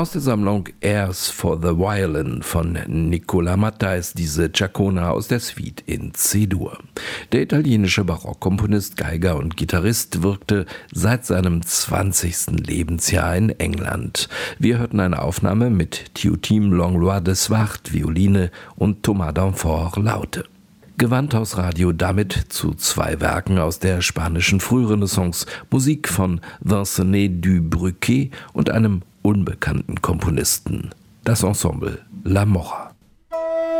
Aus der Sammlung Airs for the Violin von Nicola Matta ist diese Ciaccona aus der Suite in C-Dur. Der italienische Barockkomponist, Geiger und Gitarrist wirkte seit seinem 20. Lebensjahr in England. Wir hörten eine Aufnahme mit Théotime Langlois de Swart, Violine und Thomas Danfort, Laute. Gewandhausradio damit zu 2 Werken aus der spanischen Frührenaissance, Musik von Vincenet du Bruquet und einem unbekannten Komponisten, das Ensemble La Mora.